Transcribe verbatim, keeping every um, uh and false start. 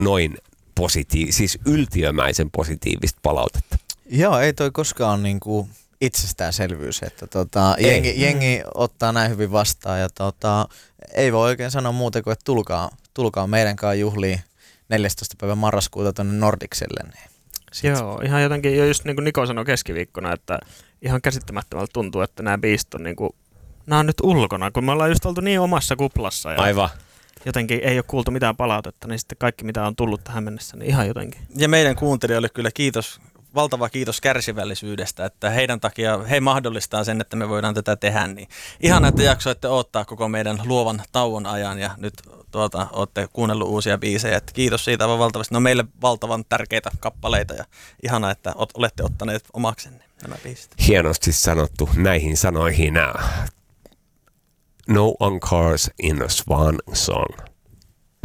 noin positiivista, siis yltiömäisen positiivista palautetta? Joo, ei toi koskaan niinku itsestäänselvyys, että tota, jengi, jengi ottaa näin hyvin vastaan ja tota, ei voi oikein sanoa muuta kuin, että tulkaa, tulkaa meidän kanssa juhliin neljästoista päivä marraskuuta tuonne Nordicselle. Niin sit. Joo, ihan jotenkin, jo just niin kuin Niko sanoi keskiviikkona, että ihan käsittämättömältä tuntuu, että nämä biisit on, niin kuin, nämä on nyt ulkona, kun me ollaan just oltu niin omassa kuplassa. Ja aivan. Jotenkin ei ole kuultu mitään palautetta, niin sitten kaikki mitä on tullut tähän mennessä, niin ihan jotenkin. Ja meidän kuuntelijoille kyllä kiitos, valtava kiitos kärsivällisyydestä, että heidän takia he mahdollistaa sen, että me voidaan tätä tehdä. Niin ihana, että jaksoitte odottaa koko meidän luovan tauon ajan ja nyt tuota, olette kuunnellut uusia biisejä. Että kiitos siitä aivan valtavasti. Ne on meille valtavan tärkeitä kappaleita ja ihana, että olette ottaneet omaksenne nämä biisit. Hienosti sanottu näihin sanoihin. No Encores in a Swan Song.